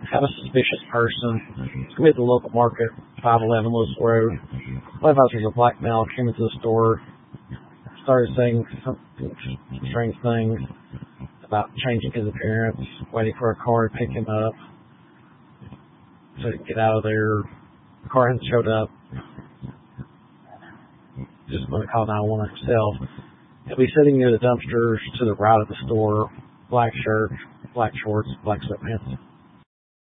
have a suspicious person. It's going to be at the local market, 511 Lewis Road. Realized there was a black male, came into the store, started saying some strange things about changing his appearance, waiting for a car to pick him up, so he could get out of there. The car hasn't showed up. Just going to call 911 himself. He'll be sitting near the dumpsters to the right of the store, black shirt, black shorts, black sweatpants.